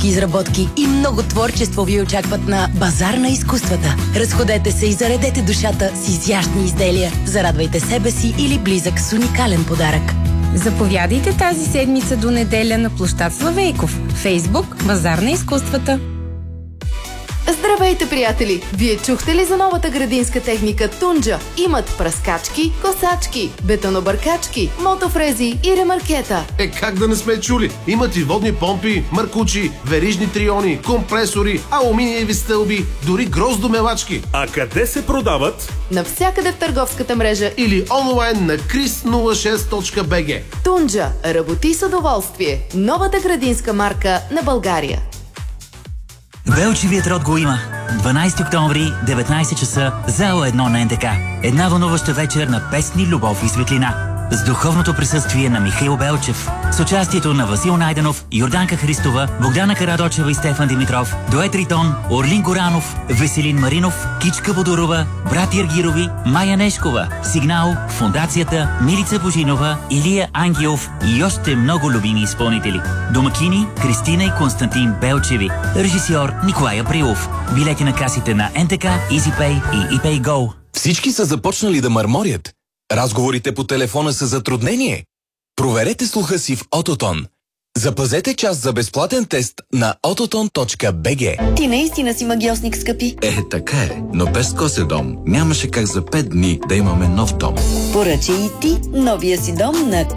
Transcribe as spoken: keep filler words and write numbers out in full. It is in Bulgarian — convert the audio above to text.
авторски изработки и много творчество ви очакват на Базар на изкуствата. Разходете се и заредете душата с изящни изделия. Зарадвайте себе си или близък с уникален подарък. Заповядайте тази седмица до неделя на площад Славейков. Фейсбук Базар на изкуствата. Здравейте, приятели! Вие чухте ли за новата градинска техника Тунджа? Имат пръскачки, косачки, бетонобъркачки, мотофрези и ремаркета. Е, как да не сме чули? Имат и водни помпи, маркучи, верижни триони, компресори, алуминиеви стълби, дори гроздомелачки. А къде се продават? Навсякъде в търговската мрежа или онлайн на крис нула шест точка би джи. Тунджа. Работи с удоволствие. Новата градинска марка на България. Белчевият род го има. дванайсети октомври, деветнайсет часа, зала едно на ен те ка. Една вълнуваща вечер на песни, любов и светлина. С духовното присъствие на Михаил Белчев. С участието на Васил Найденов, Йорданка Христова, Богдана Карадочева и Стефан Димитров, Дует Ритон, Орлин Горанов, Веселин Маринов, Кичка Бодорова, брат Иргирови, Майя Нешкова, Сигнал, Фондацията, Милица Божинова, Илия Ангелов и още много любими изпълнители. Домакини Кристина и Константин Белчеви. Режисьор Николай Априлов. Билети на касите на ен те ка, EasyPay и ePayGo. Всички са започнали да мърморят. Разговорите по телефона са затруднение. Проверете слуха си в Ототон. Запазете час за безплатен тест на ототон точка би джи. Ти наистина си магиосник, скъпи. Е, така е, но без Коседом нямаше как за пет дни да имаме нов дом. Поръчай и ти новия си дом на